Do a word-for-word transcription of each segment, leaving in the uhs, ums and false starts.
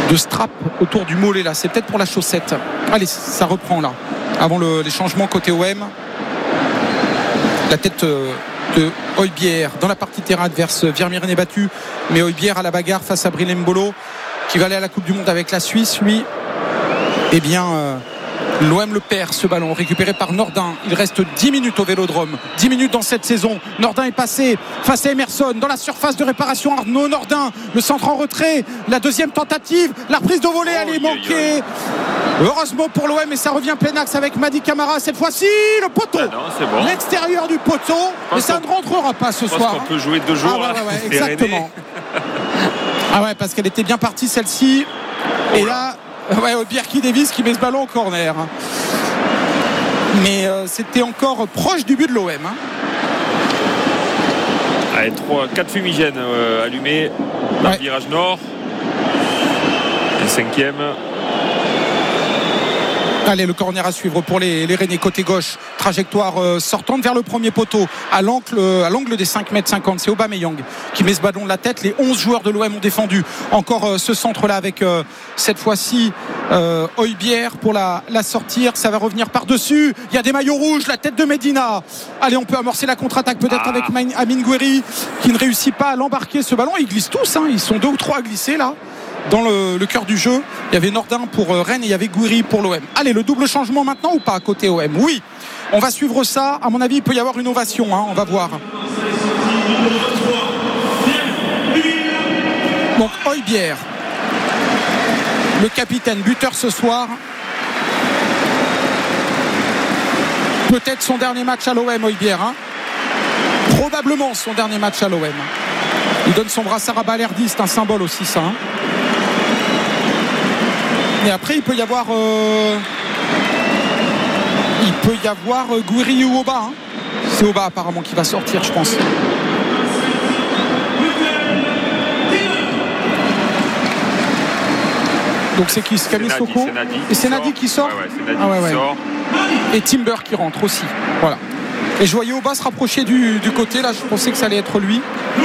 de strap autour du mollet là. C'est peut-être pour la chaussette. Allez, ça reprend là. Avant le, les changements côté O M. La tête euh, de Højbjerg dans la partie terrain adverse. Vermeeren est battu, mais Højbjerg à la bagarre face à Breel Embolo qui va aller à la Coupe du Monde avec la Suisse. Lui, eh bien, euh, l'O M le perd ce ballon, récupéré par Nordin. Il reste dix minutes au Vélodrome, dix minutes dans cette saison. Nordin est passé face à Emerson dans la surface de réparation. Arnaud Nordin, le centre en retrait, la deuxième tentative, la reprise de volée, oh, elle est manquée. Heureusement pour l'O M, et ça revient plein axe avec Mady Camara cette fois-ci. Le poteau, ah non, c'est bon. L'extérieur du poteau, mais ça ne rentrera pas ce soir. On peut jouer deux jours. Ah ouais, ouais, ouais, exactement. Ah ouais, parce qu'elle était bien partie celle-ci. Oh et là, ouais, Birky Davis qui met ce ballon au corner. Mais euh, c'était encore proche du but de l'O M. Hein. Allez, trois, quatre fumigènes euh, allumés dans ouais. le virage nord. Et cinquième. Allez, le corner à suivre pour les, les Rennais côté gauche. Trajectoire euh, sortante vers le premier poteau à l'angle, à l'angle des cinq mètres cinquante. C'est Aubameyang qui met ce ballon de la tête. Les onze joueurs de l'O M ont défendu. Encore euh, ce centre-là avec euh, cette fois-ci euh, Højbjerg pour la, la sortir. Ça va revenir par-dessus. Il y a des maillots rouges. La tête de Medina. Allez, on peut amorcer la contre-attaque peut-être ah. avec Amine Gouiri qui ne réussit pas à l'embarquer ce ballon. Ils glissent tous. Hein. Ils sont deux ou trois à glisser là. Dans le, le cœur du jeu, il y avait Nordin pour Rennes et il y avait Gouiri pour l'O M. Allez, le double changement maintenant ou pas côté O M? Oui, on va suivre ça. À mon avis, il peut y avoir une ovation, hein. On va voir. Donc Højbjerg, le capitaine, buteur ce soir. Peut-être son dernier match à l'O M, Højbjerg. Hein. Probablement son dernier match à l'O M. Il donne son brassard à Balerdi, c'est un symbole aussi ça. Hein. Et après il peut y avoir euh, il peut y avoir euh, Gouiri ou Oba. Hein. C'est Oba apparemment qui va sortir, je pense. Donc c'est qui? C'est Camille Soko. Et c'est Nadi qui sort. Ouais, ouais, c'est Nadi ah, ouais, qui ouais. sort. Et Timber qui rentre aussi. Voilà. Et je voyais Oba se rapprocher du, du côté là. Je pensais que ça allait être lui.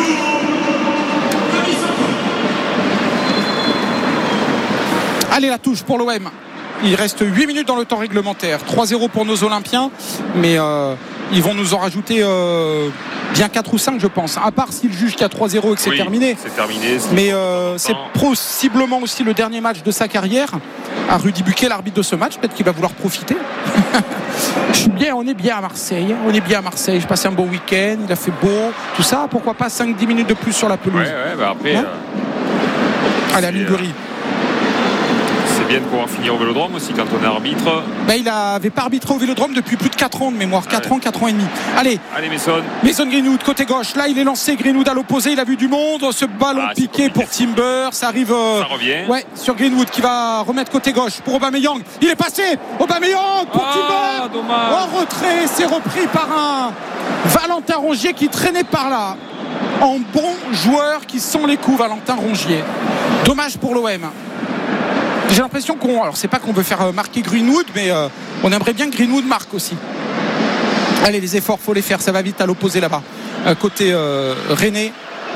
Allez, la touche pour l'O M. Il reste huit minutes dans le temps réglementaire. trois zéro pour nos Olympiens. Mais euh, ils vont nous en rajouter euh, bien quatre ou cinq, je pense. À part s'ils jugent qu'il y a trois zéro et que c'est oui, terminé. C'est terminé. C'est mais euh, c'est possiblement aussi le dernier match de sa carrière. À Rudy Buquet, l'arbitre de ce match. Peut-être qu'il va vouloir profiter. Je suis bien, on est bien à Marseille. On est bien à Marseille. J'ai passé un bon week-end. Il a fait beau. Tout ça, pourquoi pas cinq dix minutes de plus sur la pelouse. Ouais, ouais, bah après. Hein euh, Allez, Amine Gouiri. C'est bien de pouvoir finir au Vélodrome aussi quand on est arbitre. Ben, il n'avait pas arbitré au Vélodrome depuis plus de quatre ans de mémoire. quatre ouais. ans, quatre ans et demi. Allez, Allez Mason. Mason Greenwood, côté gauche. Là, il est lancé. Greenwood à l'opposé. Il a vu du monde. Ce ballon ah, piqué pour Timber. Ça arrive. Euh, ça revient. Ouais, sur Greenwood qui va remettre côté gauche pour Aubameyang. Il est passé. Aubameyang pour ah, Timber. Dommage. En retrait. C'est repris par un Valentin Rongier qui traînait par là. En bon joueur qui sent les coups, Valentin Rongier. Dommage pour l'O M. J'ai l'impression qu'on, alors c'est pas qu'on veut faire marquer Greenwood, mais euh, on aimerait bien que Greenwood marque aussi. Allez, les efforts, faut les faire, ça va vite à l'opposé là-bas, euh, côté euh, Rennais,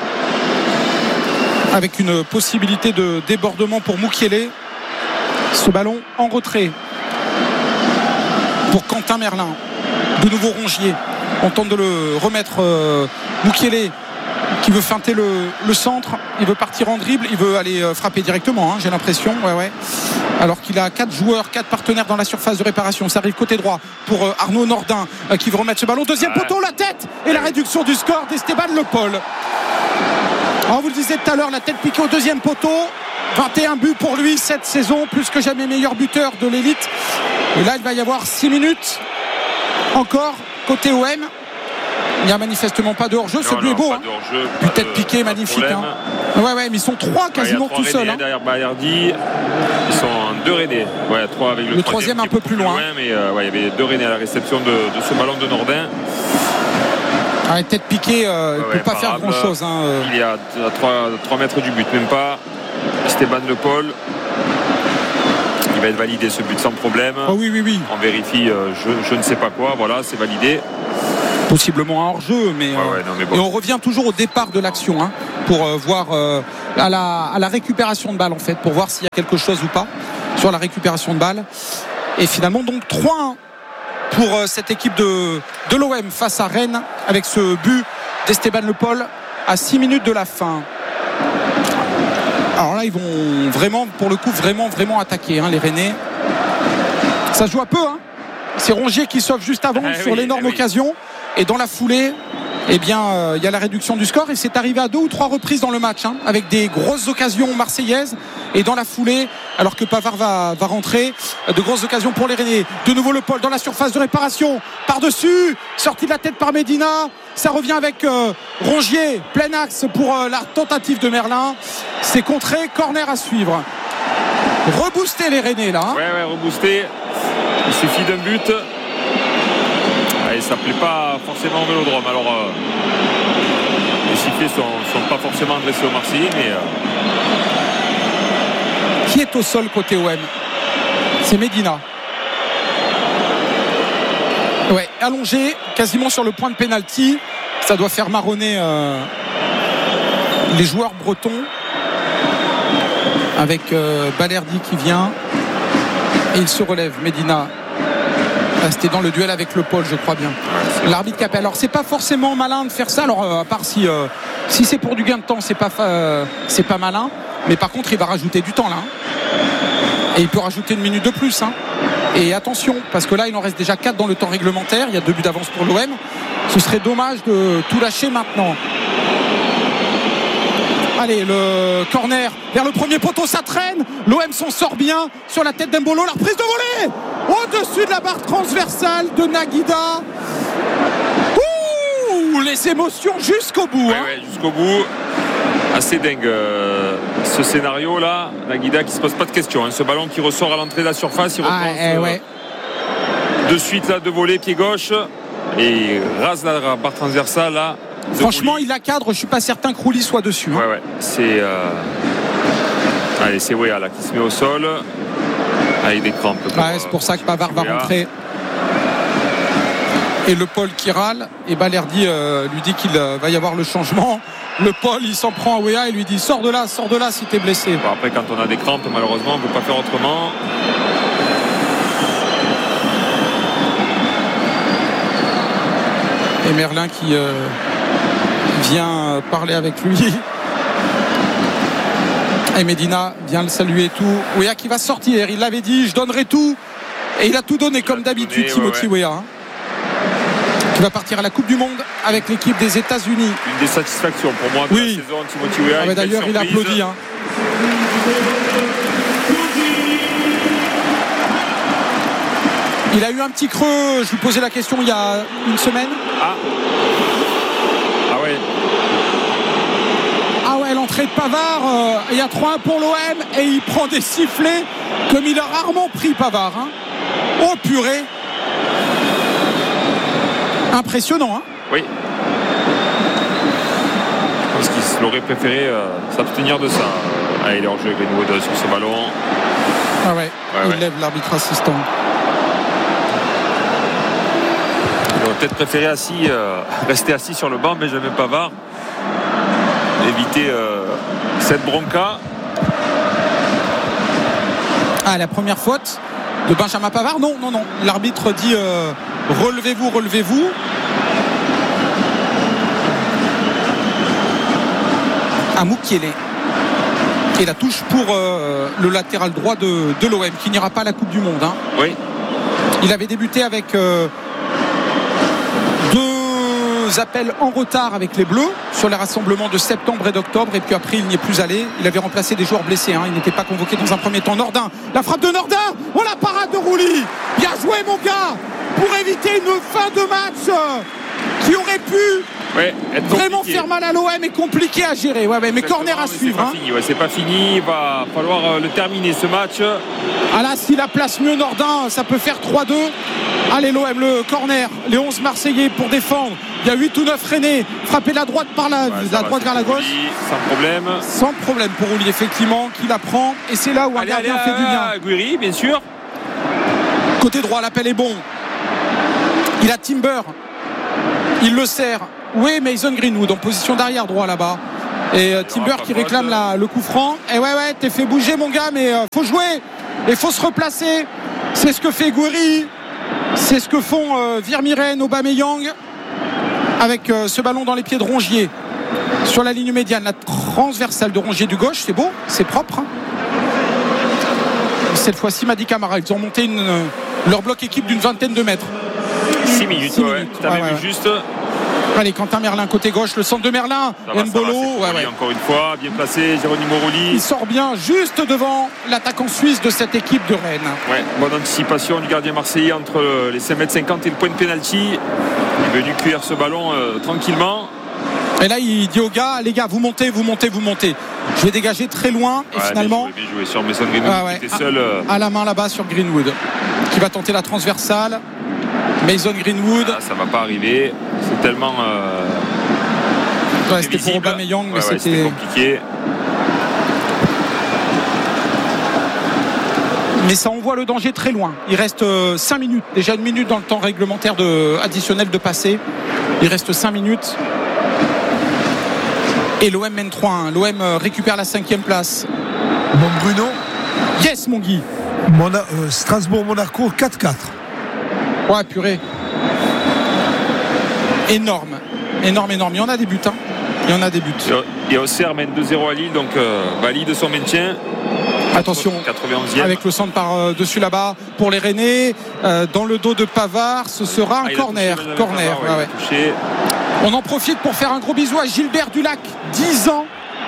avec une possibilité de débordement pour Mukiele. Ce ballon en retrait pour Quentin Merlin. De nouveau Rongier. On tente de le remettre. euh, Mukiele qui veut feinter le, le centre, il veut partir en dribble, il veut aller euh, frapper directement, hein, j'ai l'impression, ouais, ouais. Alors qu'il a quatre joueurs, quatre partenaires dans la surface de réparation. Ça arrive côté droit pour euh, Arnaud Nordin euh, qui veut remettre ce ballon. Deuxième ouais. poteau, la tête et la réduction du score d'Esteban Le Paul. Alors, vous le disiez tout à l'heure, la tête piquée au deuxième poteau. vingt et un buts pour lui cette saison, plus que jamais meilleur buteur de l'élite. Et là, il va y avoir six minutes encore côté O M. Il n'y a manifestement pas de hors-jeu, ce but est beau. Hein. Peut-être piqué, magnifique. Hein. Ouais, ouais, mais ils sont trois quasiment ouais, tout seuls. Hein. Derrière Balerdi, ils sont deux Rennais. Ouais, trois avec le, le troisième, troisième un peu plus loin. loin mais euh, ouais, il y avait deux Rennais à la réception de, de ce ballon de Nordin. Ah, tête piquée, euh, il ne ouais, peut pas faire grand-chose. Hein. Il est à trois mètres du but, même pas. Esteban Le Paul. Il va être validé ce but sans problème. Oh, oui, oui, oui. On vérifie, euh, je, je ne sais pas quoi. Voilà, c'est validé. Possiblement un hors-jeu, mais, ouais, euh, ouais, non, mais bon. Et on revient toujours au départ de l'action, hein, pour euh, voir euh, à, la, à la récupération de balle en fait, pour voir s'il y a quelque chose ou pas sur la récupération de balle. Et finalement donc trois un pour euh, cette équipe de, de l'O M face à Rennes, avec ce but d'Esteban Le Pol à six minutes de la fin. Alors là ils vont vraiment, pour le coup vraiment vraiment attaquer hein, les Rennais. Ça se joue à peu hein. C'est Rongier qui sauve juste avant ah, sur oui, l'énorme oui. occasion, et dans la foulée eh bien il euh, y a la réduction du score, et c'est arrivé à deux ou trois reprises dans le match hein, avec des grosses occasions marseillaises, et dans la foulée, alors que Pavard va, va rentrer, de grosses occasions pour les Rennais. De nouveau Le Pol dans la surface de réparation, par-dessus, sorti de la tête par Medina, ça revient avec euh, Rongier, plein axe pour euh, la tentative de Merlin, c'est contré, corner à suivre. Rebooster les Rennais là hein. Ouais ouais, rebooster. Il suffit d'un but. Et ça ne plaît pas forcément au Vélodrome. Alors euh, les sifflets ne sont, sont pas forcément adressés aux Marseillais, mais euh... qui est au sol côté O M? C'est Medina. Ouais, allongé, quasiment sur le point de pénalty. Ça doit faire marronner euh, les joueurs bretons, avec euh, Balerdi qui vient, et il se relève. Medina, ah, c'était dans le duel avec Le Pol, je crois bien. L'arbitre qui appelle. Alors c'est pas forcément malin de faire ça, alors euh, à part si euh, si c'est pour du gain de temps, c'est pas euh, c'est pas malin, mais par contre il va rajouter du temps là hein. Et il peut rajouter une minute de plus hein. Et attention, parce que là il en reste déjà quatre dans le temps réglementaire, il y a deux buts d'avance pour l'O M. Ce serait dommage de tout lâcher maintenant. Allez, le corner vers le premier poteau, ça traîne. L'O M s'en sort bien sur la tête d'Embolo. La reprise de volée au-dessus de la barre transversale de Naguida. Ouh, les émotions jusqu'au bout. Ouais, hein. ouais, jusqu'au bout. Assez dingue euh, ce scénario là. Naguida qui se pose pas de questions hein. Ce ballon qui ressort à l'entrée de la surface, il reprend ah, eh, euh, ouais. de suite là de volée pied gauche et rase la barre transversale là. Franchement il la cadre, je suis pas certain que Rouli soit dessus hein. Ouais ouais, c'est euh... allez, c'est Wea là qui se met au sol avec des crampes pour, ouais, c'est pour ça que Pavard va rentrer, et Le Pol qui râle, et Balerdi euh, lui dit qu'il euh, va y avoir le changement. Le Pol il s'en prend à Wea et lui dit sors de là, sors de là si t'es blessé. Bon, après quand on a des crampes malheureusement on peut pas faire autrement. Et Merlin qui euh, vient parler avec lui, et Medina vient le saluer et tout. Wea qui va sortir, il l'avait dit je donnerai tout, et il a tout donné il comme d'habitude donné, Timothy ouais, ouais. Wea hein, qui va partir à la Coupe du Monde avec l'équipe des États-Unis. Une des satisfactions pour moi de oui. la saison, Timothy Wea. Ah d'ailleurs il applaudit hein. Il a eu un petit creux, je lui posais la question il y a une semaine. Ah Ah ouais. Ah ouais, l'entrée de Pavard, euh, il y a trois un pour l'O M, et il prend des sifflets comme il a rarement pris Pavard hein. Oh purée. Impressionnant hein. Oui. Je pense qu'il aurait préféré euh, s'abstenir de ça. Ah, il est en jeu Greenwood sur ce ballon. Ah ouais, ouais il ouais. lève l'arbitre assistant. Il aurait peut-être préféré assis, euh, rester assis sur le banc, Benjamin Pavard, éviter euh, cette bronca. Ah, la première faute de Benjamin Pavard, non, non, non. L'arbitre dit euh, relevez-vous, relevez-vous. À Mukiele. Et la touche pour euh, le latéral droit de, de l'O M qui n'ira pas à la Coupe du Monde hein. Oui. Il avait débuté avec euh, deux appels en retard avec les Bleus sur les rassemblements de septembre et d'octobre, et puis après il n'y est plus allé. Il avait remplacé des joueurs blessés hein. Il n'était pas convoqué dans un premier temps. Nordin, la frappe de Nordin. Oh, la parade de Rouli. Bien joué mon gars, pour éviter une fin de match euh, qui aurait pu ouais, vraiment faire mal à l'O M et compliqué à gérer. Ouais, ouais, mais corner à suivre c'est pas hein. fini, ouais, c'est pas fini, il va falloir euh, le terminer ce match. Ah là, si la place mieux Nordin, ça peut faire trois deux. Allez l'O M, le corner, les onze Marseillais pour défendre. Il y a huit ou neuf Rennais, frappé de la droite par la, ouais, la droite vers la gauche. Sans problème. Sans problème pour Rouli, effectivement, qui la prend. Et c'est là où un gardien fait du bien. Guiri, bien sûr. Côté droit, l'appel est bon. Il a Timber. Il le sert. Oui, Mason Greenwood en position d'arrière droit là-bas. Et euh, Timber qui réclame la, le coup franc. Et ouais, ouais, t'es fait bouger, mon gars, mais euh, faut jouer. Et faut se replacer. C'est ce que fait Gouiri. C'est ce que font euh, Vermieren, Aubameyang. Avec euh, ce ballon dans les pieds de Rongier. Sur la ligne médiane, la transversale de Rongier du gauche. C'est beau, c'est propre. Cette fois-ci, Madi Camara. Ils ont monté une, euh, leur bloc équipe d'une vingtaine de mètres. six minutes, six ouais. minutes. T'avais Ouais, vu ouais. juste. Allez, Quentin Merlin côté gauche, le centre de Merlin, Mbolo, ouais, ouais. encore une fois, bien placé, Geronimo Rulli. Il sort bien juste devant l'attaquant suisse de cette équipe de Rennes. Ouais, bonne anticipation du gardien marseillais entre les cinq mètres cinquante et le point de pénalty. Il est venu cueillir ce ballon euh, tranquillement. Et là, il dit aux gars, les gars, vous montez, vous montez, vous montez. Je vais dégager très loin. Et ouais, finalement, bien joué, bien joué sur Mason Greenwood ah ouais, qui était seul. Euh... À la main là-bas sur Greenwood, qui va tenter la transversale. Mason Greenwood. Ah, ça va pas arriver. C'est tellement. Euh... Ouais, c'était pour Aubameyang, mais ouais, ouais, c'était... c'était compliqué. Mais ça envoie le danger très loin. Il reste cinq minutes. Déjà une minute dans le temps réglementaire de... additionnel de passer. Il reste cinq minutes. Et l'O M mène trois un. L'O M récupère la cinquième place. Mon Bruno. Yes, mon Guy. Mona... Euh, Strasbourg-Monaco quatre quatre. Ouais, purée. Énorme. Énorme, énorme. Il y en a des buts. Hein. Il y en a des buts. Et Auxerre mène deux zéro à Lille, donc euh, valide son maintien. Attention, quatre-vingt-onzième. avec le centre par-dessus là-bas pour les Rennais. Euh, dans le dos de Pavard, ce sera un ah, corner. Touché, corner Pavard, ouais, ouais, ouais. On en profite pour faire un gros bisou à Gilbert Dulac, dix ans,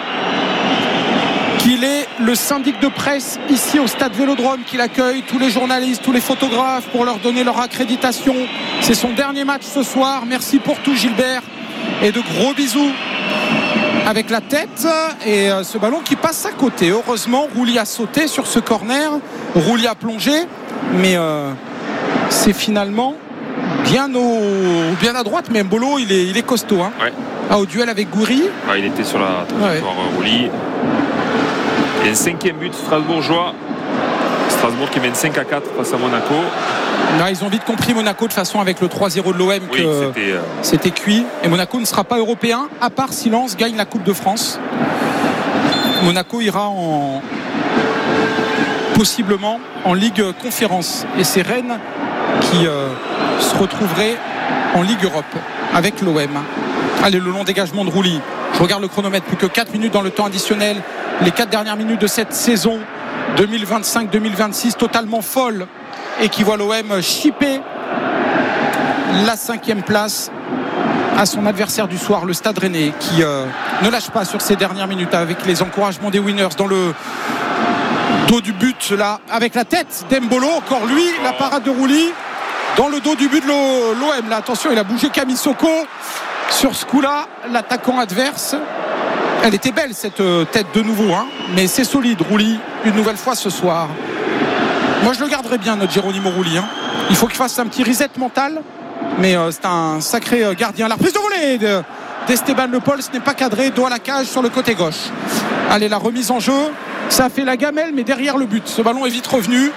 qu'il est le syndic de presse ici au stade Vélodrome, qu'il accueille tous les journalistes, tous les photographes pour leur donner leur accréditation. C'est son dernier match ce soir. Merci pour tout, Gilbert. Et de gros bisous avec la tête et euh, ce ballon qui passe à côté. Heureusement, Roulier a sauté sur ce corner, Roulier a plongé, mais euh, c'est finalement bien, au, bien à droite. Mais Mbolo, il est, il est costaud. Hein. Ouais. Ah, au duel avec Gouiri. Ah, il était sur la trajectoire ouais. Roulier. Et un cinquième but strasbourgeois. Strasbourg qui mène cinq à quatre face à Monaco. Là, ils ont vite compris Monaco de façon avec le trois zéro de l'O M oui, que c'était, euh... c'était cuit. Et Monaco ne sera pas européen à part si Lens gagne la Coupe de France. Monaco ira en possiblement en Ligue Conférence. Et c'est Rennes qui euh, se retrouverait en Ligue Europe avec l'O M. Allez, le long dégagement de Roulier. Je regarde le chronomètre, plus que quatre minutes dans le temps additionnel. Les quatre dernières minutes de cette saison deux mille vingt-cinq deux mille vingt-six totalement folle et qui voit l'O M chipper la cinquième place à son adversaire du soir, le Stade Rennais, qui euh, ne lâche pas sur ces dernières minutes avec les encouragements des winners dans le dos du but là, avec la tête d'Embolo, encore lui, la parade de Roulier dans le dos du but de l'O M là, attention, il a bougé Camille Soko sur ce coup là, l'attaquant adverse. Elle était belle cette tête de nouveau, hein, mais c'est solide. Roulier une nouvelle fois ce soir. Moi je le garderai bien, notre Geronimo Roulier. Hein. Il faut qu'il fasse un petit reset mental, mais euh, c'est un sacré euh, gardien. La reprise de volée de, d'Esteban Le Paul, ce n'est pas cadré, dos à la cage sur le côté gauche. Allez, la remise en jeu, ça a fait la gamelle, mais derrière le but. Ce ballon est vite revenu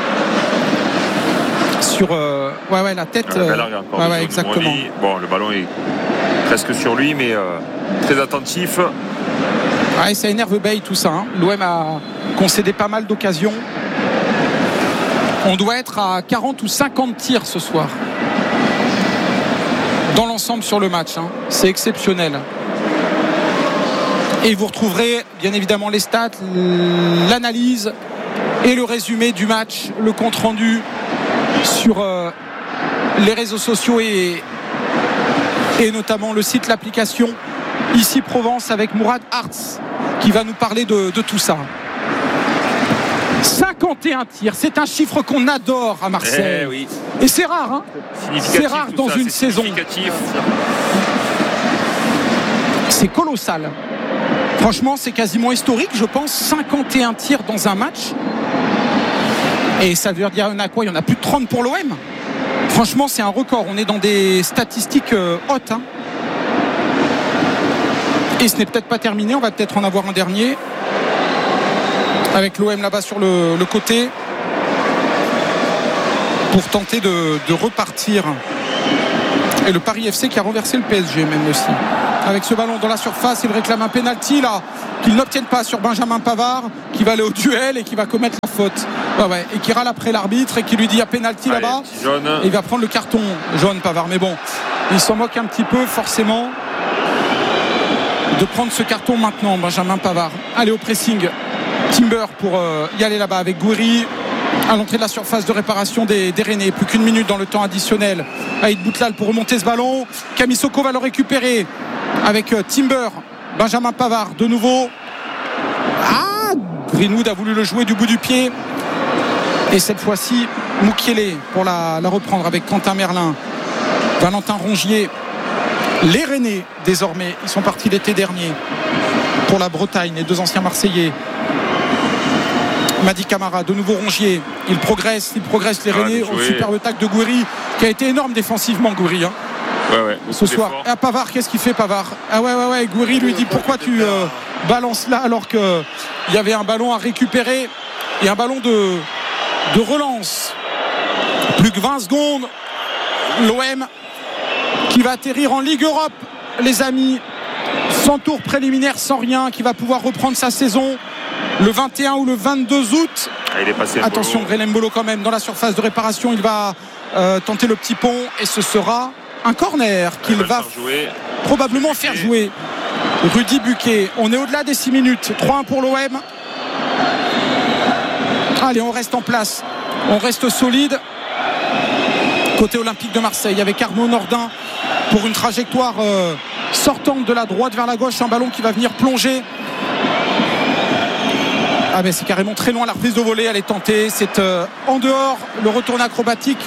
sur euh, ouais, ouais, la tête. Euh, euh, ouais, ouais, exactement. Bon, le ballon est presque sur lui, mais euh, très attentif. Ouais, ça énerve Bay tout ça. Hein. L'O M a concédé pas mal d'occasions. On doit être à quarante ou cinquante tirs ce soir. Dans l'ensemble sur le match. Hein. C'est exceptionnel. Et vous retrouverez bien évidemment les stats, l'analyse et le résumé du match, le compte-rendu sur euh, les réseaux sociaux et, et notamment le site, l'application Ici Provence avec Mourad Hartz qui va nous parler de, de tout ça. cinquante et un tirs, c'est un chiffre qu'on adore à Marseille. Eh oui. Et c'est rare, hein. C'est rare dans ça, une c'est saison. C'est colossal. Franchement, c'est quasiment historique, je pense. cinquante et un tirs dans un match. Et ça veut dire, il y en a quoi ? Il y en a plus de trente pour l'O M. Franchement, c'est un record. On est dans des statistiques euh, hautes. Hein. Et ce n'est peut-être pas terminé. On va peut-être en avoir un dernier. Avec l'O M là-bas sur le, le côté. Pour tenter de, de repartir. Et le Paris F C qui a renversé le P S G même aussi. avec ce ballon dans la surface. Il réclame un penalty là qu'ils n'obtiennent pas sur Benjamin Pavard, qui va aller au duel et qui va commettre la faute. Ouais, ouais, et qui râle après l'arbitre et qui lui dit il y a penalty là-bas. Et il va prendre le carton jaune, Pavard. Mais bon, il s'en moque un petit peu forcément de prendre ce carton maintenant, Benjamin Pavard. Allez au pressing, Timber pour euh, y aller là-bas avec Gouiri à l'entrée de la surface de réparation des, des Rennais. Plus qu'une minute dans le temps additionnel. Aïd Boutlal pour remonter ce ballon. Camisoko va le récupérer avec euh, Timber. Benjamin Pavard de nouveau. Ah, Greenwood a voulu le jouer du bout du pied. Et cette fois-ci, Mukiele pour la, la reprendre avec Quentin Merlin. Valentin Rongier. Les Rennais désormais, ils sont partis l'été dernier pour la Bretagne, les deux anciens Marseillais. Madi Camara, de nouveau Rongier, il progresse, il progresse les Rennais au superbe tacle de Gouiri qui a été énorme défensivement, Gouiri hein, ouais, ouais, ce soir. Et à Pavard, qu'est-ce qu'il fait Pavard? Ah ouais ouais ouais, Gouiri lui dit pourquoi tu euh, balances là alors qu'il y avait un ballon à récupérer et un ballon de, de relance. Plus que vingt secondes, l'O M qui va atterrir en Ligue Europe, les amis, sans tour préliminaire, sans rien, qui va pouvoir reprendre sa saison le vingt et un ou le vingt-deux août. Ah, il est passé attention, Grélem Mbolo quand même dans la surface de réparation, il va euh, tenter le petit pont et ce sera un corner qu'il va probablement faire jouer. Rudy Buquet, on est au-delà des six minutes, trois un pour l'O M. Allez, on reste en place, on reste solide côté Olympique de Marseille avec Arnaud Nordin pour une trajectoire euh, sortante de la droite vers la gauche, un ballon qui va venir plonger. Ah ben c'est carrément très loin, la reprise de volée elle est tentée, c'est euh, en dehors, le retourné acrobatique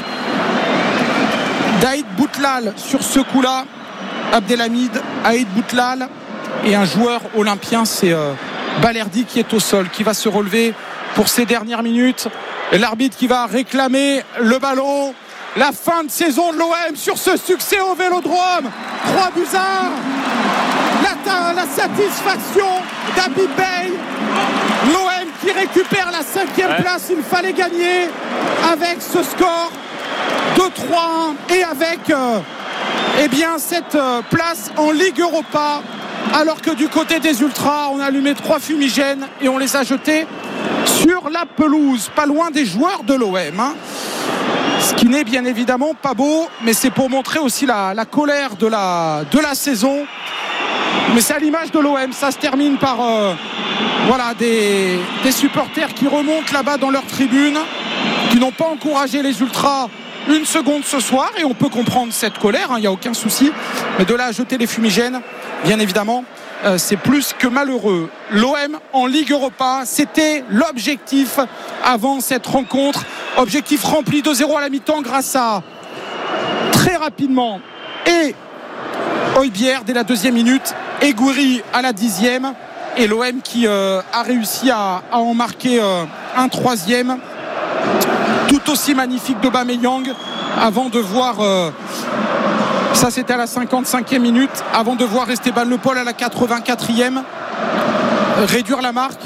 d'Aïd Boutlal sur ce coup là. Abdelhamid, Aïd Boutlal et un joueur olympien, c'est euh, Balerdi qui est au sol, qui va se relever pour ces dernières minutes. Et l'arbitre qui va réclamer le ballon. La fin de saison de l'O M sur ce succès au Vélodrome. trois buts à un. La, la satisfaction d'Habib Beye. L'O M qui récupère la cinquième ouais. place. Il fallait gagner avec ce score deux trois un et avec euh, eh bien, cette euh, place en Ligue Europa. Alors que du côté des Ultras, on a allumé trois fumigènes et on les a jetés sur la pelouse, pas loin des joueurs de l'O M. Hein. Ce qui n'est bien évidemment pas beau, mais c'est pour montrer aussi la, la colère de la, de la saison. Mais c'est à l'image de l'O M, ça se termine par euh, voilà, des, des supporters qui remontent là-bas dans leur tribune, qui n'ont pas encouragé les Ultras une seconde ce soir, et on peut comprendre cette colère, il hein, n'y a aucun souci, mais de là à jeter les fumigènes, bien évidemment, euh, c'est plus que malheureux. L'O M en Ligue Europa, c'était l'objectif avant cette rencontre. Objectif rempli deux zéro à la mi-temps grâce à très rapidement et Højbjerg dès la deuxième minute et Gouiri à la dixième, et l'O M qui euh, a réussi à, à en marquer euh, un troisième tout aussi magnifique d'Aubameyang avant de voir euh, ça c'était à la cinquante-cinquième minute, avant de voir Esteban Le Paul à la quatre-vingt-quatrième réduire la marque.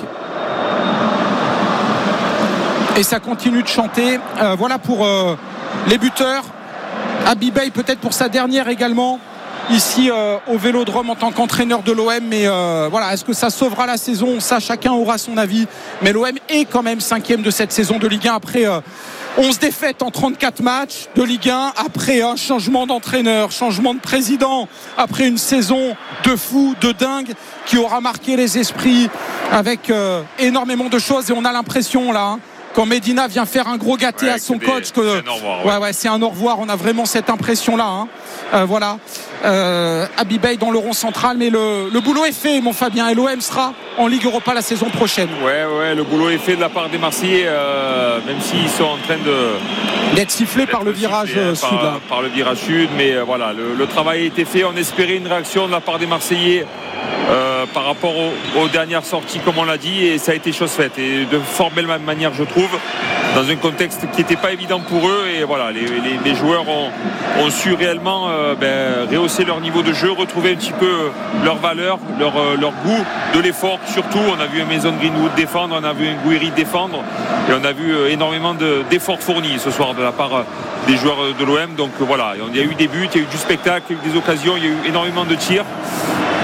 Et ça continue de chanter. Euh, voilà pour euh, les buteurs. Habib Beye peut-être pour sa dernière également ici euh, au Vélodrome en tant qu'entraîneur de l'O M. Mais euh, voilà, est-ce que ça sauvera la saison? Ça, chacun aura son avis. Mais l'O M est quand même cinquième de cette saison de Ligue un après euh, onze défaites en trente-quatre matchs de Ligue un, après un changement d'entraîneur, changement de président, après une saison de fou, de dingue qui aura marqué les esprits avec euh, énormément de choses. Et on a l'impression là... Hein, quand Medina vient faire un gros gâté ouais, à son coach, que c'est un au revoir, ouais. Ouais, ouais, c'est un au revoir. On a vraiment cette impression-là. Hein. Euh, voilà. Euh, Habib Beye dans le rond central, mais le, le boulot est fait, mon Fabien. Et l'O M sera en Ligue Europa la saison prochaine. Ouais, ouais, le boulot est fait de la part des Marseillais, euh, même s'ils sont en train de d'être sifflés d'être par le virage sifflé, sud. Par, là. par le virage sud, mais euh, voilà, le, le travail a été fait. On espérait une réaction de la part des Marseillais. Euh, par rapport aux, aux dernières sorties, comme on l'a dit, et ça a été chose faite et de fort belle manière, je trouve, dans un contexte qui n'était pas évident pour eux. Et voilà, les, les, les joueurs ont, ont su réellement euh, ben, rehausser leur niveau de jeu, retrouver un petit peu leur valeur, leur, leur goût de l'effort. Surtout, on a vu un Mason Greenwood défendre, on a vu un Gouiri défendre, et on a vu énormément de, d'efforts fournis ce soir de la part des joueurs de l'O M. Donc voilà, il y a eu des buts, il y a eu du spectacle, il y a eu des occasions, il y a eu énormément de tirs.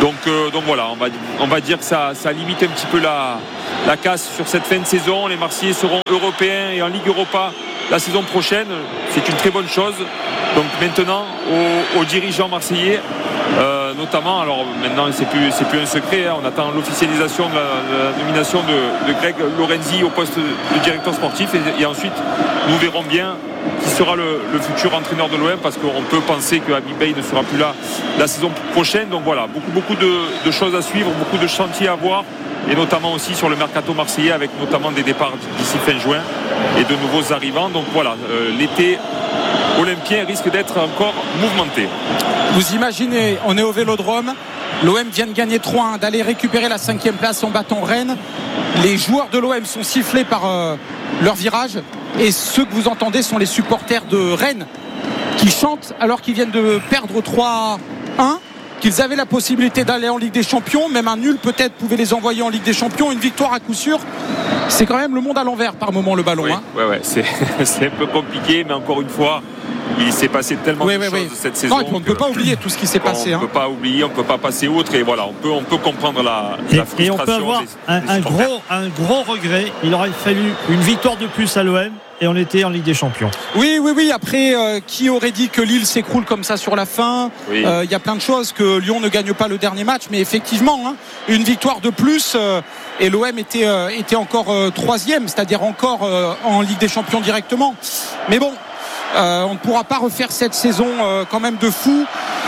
Donc, euh, donc voilà, on va, on va dire que ça, ça limite un petit peu la, la casse sur cette fin de saison. Les Marseillais seront européens et en Ligue Europa la saison prochaine. C'est une très bonne chose. Donc maintenant, aux, aux dirigeants marseillais, euh, notamment, alors maintenant c'est plus, c'est plus un secret, hein, on attend l'officialisation de la, de la nomination de, de Greg Lorenzi au poste de directeur sportif et, et ensuite nous verrons bien qui sera le, le futur entraîneur de l'O M, parce qu'on peut penser que Habib Beye ne sera plus là la saison prochaine. Donc voilà, beaucoup, beaucoup de, de choses à suivre, beaucoup de chantiers à voir, et notamment aussi sur le mercato marseillais, avec notamment des départs d'ici fin juin et de nouveaux arrivants. Donc voilà, euh, l'été olympien risque d'être encore mouvementé. Vous imaginez, on est au Vélodrome, l'O M vient de gagner trois un, d'aller récupérer la cinquième place en battant Rennes. Les joueurs de l'O M sont sifflés par euh, leur virage, et ceux que vous entendez sont les supporters de Rennes qui chantent alors qu'ils viennent de perdre trois un, qu'ils avaient la possibilité d'aller en Ligue des Champions, même un nul peut-être pouvait les envoyer en Ligue des Champions, une victoire à coup sûr. C'est quand même le monde à l'envers par moment, le ballon. Oui, hein. ouais, ouais, c'est, c'est un peu compliqué, mais encore une fois, il s'est passé tellement oui, de oui, choses oui. cette saison. Non, on ne peut pas oublier tout ce qui s'est passé. On ne hein. peut pas oublier, on ne peut pas passer outre, et voilà, on peut, on peut comprendre la, et, la frustration. Et on peut avoir des, un, des un, gros, un gros regret. Il aurait fallu une victoire de plus à l'O M et on était en Ligue des Champions. Oui, oui, oui. Après, euh, qui aurait dit que Lille s'écroule comme ça sur la fin ? Il oui. euh, y a plein de choses, que Lyon ne gagne pas le dernier match, mais effectivement, hein, une victoire de plus euh, et l'O M était, euh, était encore euh, troisième, c'est-à-dire encore euh, en Ligue des Champions directement. Mais bon, euh, on ne pourra pas refaire cette saison euh, quand même de fou.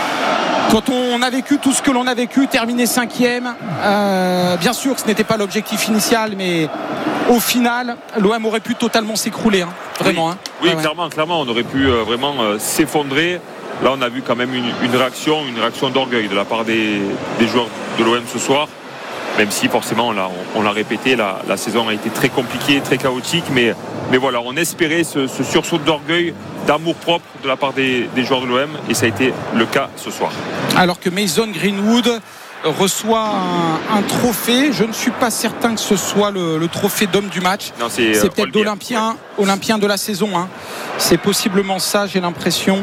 Quand on a vécu tout ce que l'on a vécu, terminer cinquième, euh, bien sûr que ce n'était pas l'objectif initial, mais au final, l'O M aurait pu totalement s'écrouler, hein, vraiment. Oui, hein. oui ouais, clairement, ouais. clairement, on aurait pu euh, vraiment euh, s'effondrer. Là, on a vu quand même une, une réaction, une réaction d'orgueil de la part des, des joueurs de l'O M ce soir. Même si forcément, là, on, on l'a répété, la, la saison a été très compliquée, très chaotique, mais, mais voilà, on espérait ce, ce sursaut d'orgueil, d'amour-propre de la part des, des joueurs de l'O M, et ça a été le cas ce soir. Alors que Mason Greenwood reçoit un, un trophée, je ne suis pas certain que ce soit le, le trophée d'homme du match. Non, c'est, c'est euh, peut-être d'Olympien, ouais. Olympien de la saison. Hein. C'est possiblement ça, j'ai l'impression.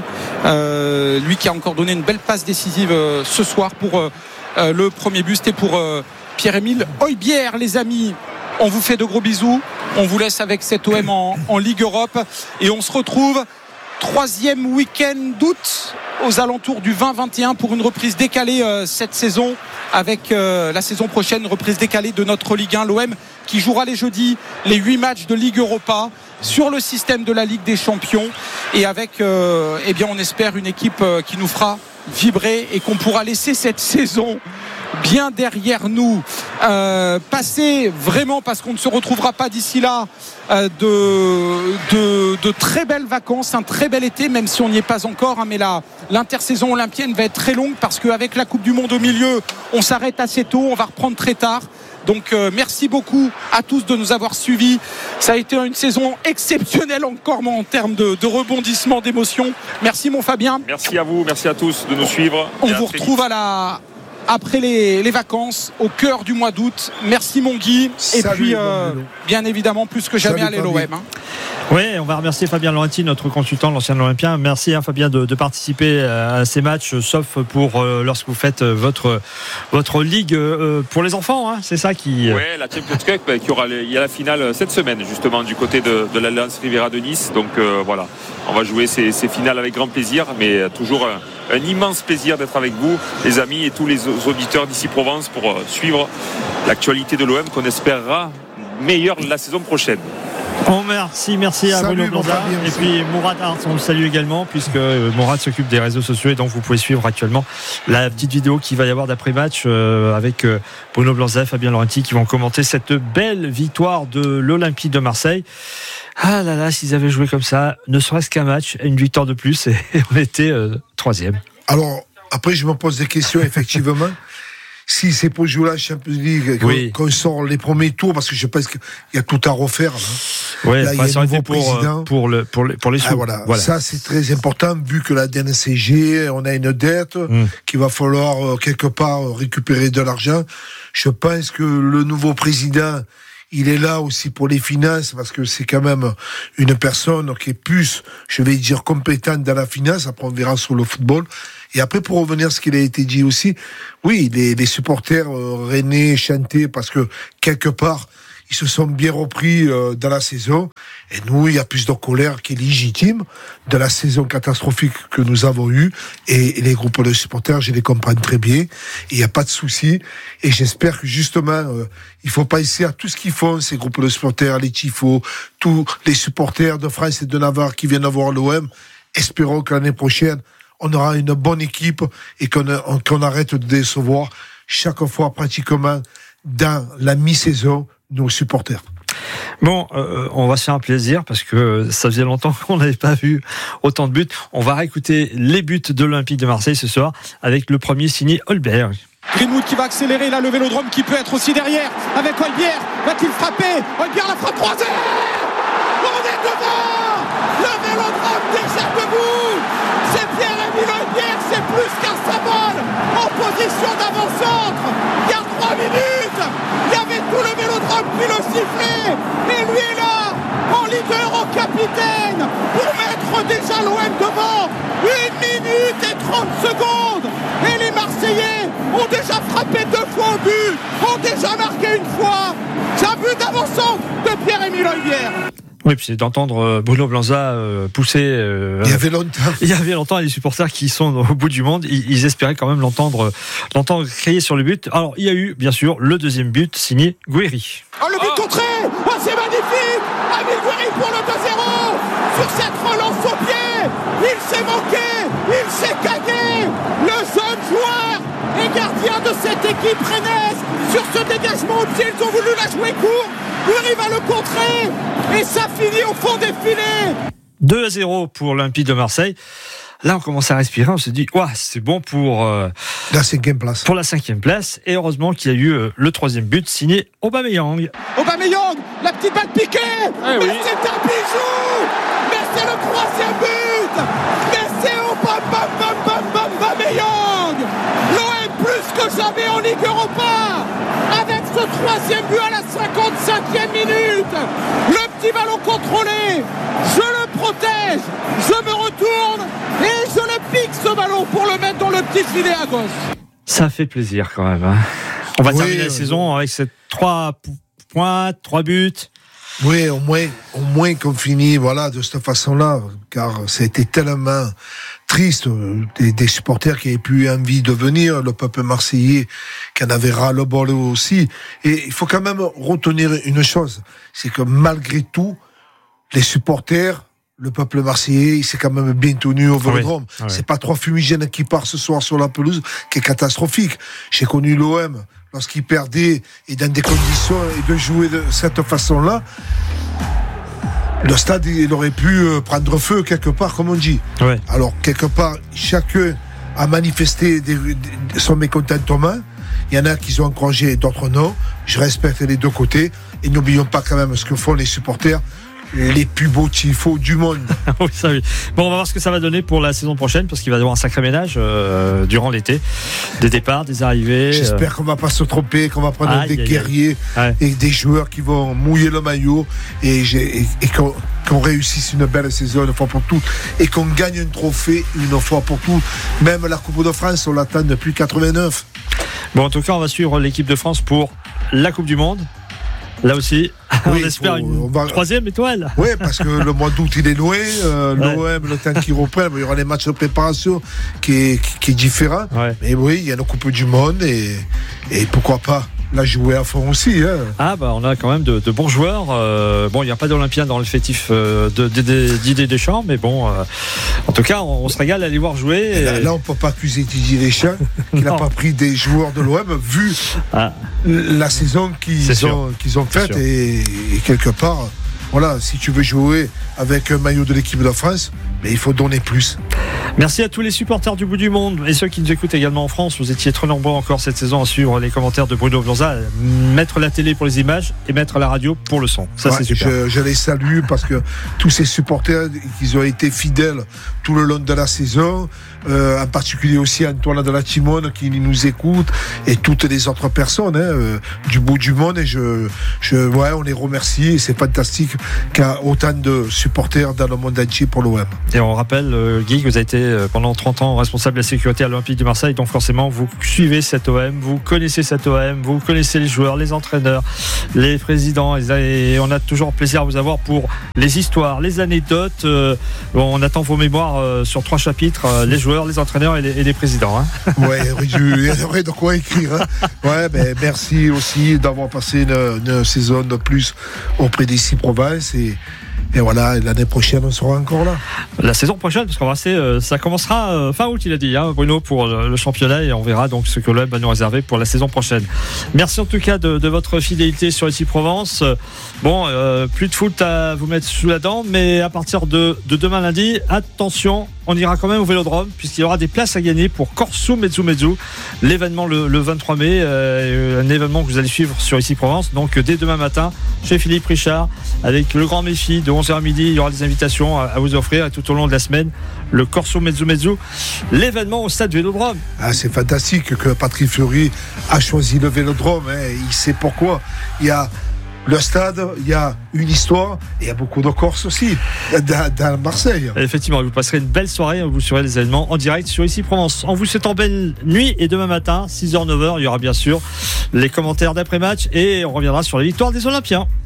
Euh, lui qui a encore donné une belle passe décisive euh, ce soir pour euh, euh, le premier but, c'était pour euh, Pierre-Emile Højbjerg, les amis. On vous fait de gros bisous. On vous laisse avec cet O M en, en Ligue Europe. Et on se retrouve troisième week-end d'août aux alentours du vingt vingt et un pour une reprise décalée euh, cette saison, avec euh, la saison prochaine, reprise décalée de notre Ligue un. L'O M qui jouera les jeudis les huit matchs de Ligue Europa sur le système de la Ligue des Champions, et avec euh, eh bien on espère une équipe euh, qui nous fera vibrer et qu'on pourra laisser cette saison bien derrière nous, euh, passer vraiment, parce qu'on ne se retrouvera pas d'ici là, euh, de, de, de très belles vacances, un très bel été, même si on n'y est pas encore, hein, mais là, l'intersaison olympienne va être très longue, parce qu'avec la Coupe du Monde au milieu, on s'arrête assez tôt, on va reprendre très tard. Donc euh, merci beaucoup à tous de nous avoir suivis. Ça a été une saison exceptionnelle encore en termes de, de rebondissement, d'émotion. Merci mon Fabien. Merci à vous, merci à tous de nous suivre. On vous retrouve à la... après les, les vacances, au cœur du mois d'août. Merci mon Guy. Et Salut, puis euh, bien évidemment plus que jamais à l'O M. Hein. Oui, on va remercier Fabien Laurenti, notre consultant, l'ancien Olympien. Merci hein, Fabien de, de participer à ces matchs, sauf pour euh, lorsque vous faites votre votre ligue euh, pour les enfants. Hein, c'est ça qui. Oui, la Champions Cup, bah, qui aura il y a la finale cette semaine justement du côté de, de l'Alliance Riviera de Nice. Donc euh, voilà, on va jouer ces, ces finales avec grand plaisir, mais toujours un, un immense plaisir d'être avec vous, les amis, et tous les auditeurs d'ici Provence pour euh, suivre l'actualité de l'O M qu'on espérera meilleure la saison prochaine. Oh, merci, merci à Salut, Bruno Blanda. Et puis Mourad Hart, on le salue également, puisque Mourad s'occupe des réseaux sociaux, et donc vous pouvez suivre actuellement la petite vidéo qu'il va y avoir d'après-match euh, avec euh, Bruno Blanza, Fabien Laurenti qui vont commenter cette belle victoire de l'Olympique de Marseille. Ah là là, s'ils avaient joué comme ça, ne serait-ce qu'un match, une victoire de plus, et on était euh, troisième. Alors, après, je me pose des questions, effectivement. Si c'est pour jouer la Champions League, oui. qu'on, qu'on sort les premiers tours, parce que je pense qu'il y a tout à refaire. Oui, là, il y a un nouveau pour, président. Pour, le, pour, les, pour les sous. Ah, voilà. Voilà. Ça, c'est très important, vu que la D N C G, on a une dette, mm. qu'il va falloir, quelque part, récupérer de l'argent. Je pense que le nouveau président, il est là aussi pour les finances, parce que c'est quand même une personne qui est plus, je vais dire, compétente dans la finance. Après, on verra sur le football. Et après, pour revenir à ce qu'il a été dit aussi, oui, les, les supporters euh, rennais chantaient parce que quelque part, ils se sont bien repris euh, dans la saison. Et nous, il y a plus de colère qui est légitime de la saison catastrophique que nous avons eue. Et, et les groupes de supporters, je les comprends très bien. Il n'y a pas de souci. Et j'espère que justement, euh, il faut pas essayer à tout ce qu'ils font, ces groupes de supporters, les tifos, tous les supporters de France et de Navarre qui viennent voir l'O M. Espérons que l'année prochaine, on aura une bonne équipe et qu'on, qu'on arrête de décevoir chaque fois pratiquement dans la mi-saison nos supporters. Bon, euh, on va se faire un plaisir parce que ça faisait longtemps qu'on n'avait pas vu autant de buts. On va réécouter les buts de l'Olympique de Marseille ce soir avec le premier signé Holberg. Greenwood qui va accélérer, là le Vélodrome qui peut être aussi derrière avec Holbière. Va-t-il frapper? Holbière la frappe croisée. On est devant. Le Vélodrome déjà debout. C'est Pierre-Emile Holbière, c'est plus qu'un symbole en position d'avant-centre. Il y a trois minutes, il y avait tout le Vélodrome qui le sifflait. Et lui est là, en Ligue Euro capitaine, pour mettre déjà l'O M devant. Une minute et trente secondes. Et les Marseillais ont déjà frappé deux fois au but, ont déjà marqué une fois. C'est un but d'avant-centre de Pierre-Emile Holbière. Oui, puis c'est d'entendre Bruno Blanza euh, pousser. Euh, il y avait longtemps. Il y avait longtemps les supporters qui sont au bout du monde. Ils, ils espéraient quand même l'entendre, l'entendre crier sur le but. Alors, il y a eu, bien sûr, le deuxième but signé Guéry. Oh, le but oh. contré. Oh, c'est magnifique. Amine Guéry pour le deux zéro. Sur cette relance au pied, il s'est manqué, il s'est gagné. Le jeune joueur et gardien de cette équipe rennaise. Sur ce dégagement au pied, ils ont voulu la jouer court. Guéry va le contrer et ça finit au fond des filets. deux à zéro pour l'Olympique de Marseille. Là, on commence à respirer. On se dit, ouais, c'est bon pour euh, la cinquième place. Pour la cinquième place. Et heureusement qu'il y a eu euh, le troisième but signé Aubameyang. Aubameyang, la petite balle piquée. Eh mais oui. C'est un bijou. Mais c'est le troisième but. Mais c'est Aubameyang. L'O M plus que jamais en Ligue Europa. Avec ce troisième but à la cinquante-cinquième minute. Le petit ballon contrôlé. Je le protège. Je me retourne. Et je le pique ce ballon pour le mettre dans le petit filet à gauche. Ça fait plaisir quand même. Hein. On va oui, terminer la oui. saison avec ces trois points, trois buts. Oui, au moins, au moins qu'on finit voilà, de cette façon-là, car c'était tellement triste, des, des supporters qui avaient plus envie de venir, le peuple marseillais qui en avait ras-le-bol aussi. Et il faut quand même retenir une chose, c'est que malgré tout, les supporters, le peuple marseillais, il s'est quand même bien tenu au Vélodrome. Oui, oui. C'est pas trois fumigènes qui partent ce soir sur la pelouse qui est catastrophique. J'ai connu l'O M lorsqu'il perdait et dans des conditions et de jouer de cette façon-là. Le stade, il aurait pu prendre feu quelque part, comme on dit. Oui. Alors, quelque part, chacun a manifesté des, des, son mécontentement. Il y en a qui ont encouragé, d'autres non. Je respecte les deux côtés. Et n'oublions pas quand même ce que font les supporters. Les plus beaux tifos du monde. Oui, ça, oui. Bon, on va voir ce que ça va donner pour la saison prochaine, parce qu'il va y avoir un sacré ménage euh, durant l'été. Des départs, des arrivées. J'espère euh... qu'on va pas se tromper, qu'on va prendre aïe, des aïe, guerriers aïe. et des joueurs qui vont mouiller le maillot et, et, et qu'on, qu'on réussisse une belle saison une fois pour toutes et qu'on gagne un trophée une fois pour toutes. Même la Coupe de France, on l'attend depuis quatre-vingt-neuf. Bon, en tout cas, on va suivre l'équipe de France pour la Coupe du Monde. Là aussi, oui, on espère faut, une on va... troisième étoile. Oui, parce que le mois d'août, il est loin. Euh, ouais. L'O M, le temps qu'il reprenne, il y aura les matchs de préparation qui est, qui, qui est différent. Ouais. Mais oui, il y a une Coupe du Monde et, et pourquoi pas la jouer à fond aussi. Hein. Ah, bah, on a quand même de, de bons joueurs. Euh, bon, il n'y a pas d'Olympien dans l'effectif euh, de, de, de, Didier Deschamps, mais bon, euh, en tout cas, on, on se régale à les voir jouer. Et... Là, là, on ne peut pas accuser Didier Deschamps qu'il n'a pas pris des joueurs de l'O M, vu ah. la saison qu'ils ont, qu'ils ont faite. Et, et quelque part, voilà, si tu veux jouer avec un maillot de l'équipe de France, mais il faut donner plus. Merci à tous les supporters du bout du monde et ceux qui nous écoutent également en France. Vous étiez trop nombreux encore cette saison à suivre les commentaires de Bruno Blanza, mettre la télé pour les images et mettre la radio pour le son. Ça, ouais, c'est super. Je, je les salue parce que tous ces supporters, ils ont été fidèles tout le long de la saison. Euh, en particulier aussi Antoine de la Timone qui nous écoute et toutes les autres personnes hein, euh, du bout du monde. Et je, je, ouais, on les remercie. Et c'est fantastique qu'il y a autant de supporters dans le monde entier pour l'O M. Et on rappelle, euh, Guy, que vous avez été euh, pendant trente ans responsable de la sécurité à l'Olympique de Marseille. Donc forcément, vous suivez cette O M, vous connaissez cette O M, vous connaissez les joueurs, les entraîneurs, les présidents. Et on a toujours plaisir à vous avoir pour les histoires, les anecdotes. Euh, on attend vos mémoires euh, sur trois chapitres, euh, les joueurs, les entraîneurs et les, et les présidents. Hein. Ouais, il y aurait de quoi écrire. Hein. Ouais, ben, merci aussi d'avoir passé une, une saison de plus auprès des six provinces et Et voilà, l'année prochaine, on sera encore là. La saison prochaine, parce qu'on va rester, euh, ça commencera euh, fin août, il a dit, hein, Bruno, pour le, le championnat, et on verra donc ce que l'O M va nous réserver pour la saison prochaine. Merci en tout cas de, de votre fidélité sur ici Provence. Bon, euh, plus de foot à vous mettre sous la dent, mais à partir de, de demain lundi, attention, on ira quand même au Vélodrome, puisqu'il y aura des places à gagner pour Corso Mezzu Mezzu, l'événement le, le vingt-trois mai, euh, un événement que vous allez suivre sur ici Provence, donc dès demain matin, chez Philippe Richard, avec le grand méfi de onze heures à midi, il y aura des invitations à, à vous offrir, et tout au long de la semaine, le Corso Mezzu Mezzu, l'événement au stade Vélodrome. Ah, c'est fantastique que Patrick Fleury a choisi le Vélodrome, hein. Il sait pourquoi. Il y a le stade, il y a une histoire et il y a beaucoup de Corses aussi dans, dans Marseille. Effectivement, vous passerez une belle soirée, vous suivrez les événements en direct sur ici Provence. En vous souhaitant belle nuit, et demain matin, six heures neuf heures, il y aura bien sûr les commentaires d'après-match et on reviendra sur les victoires des Olympiens.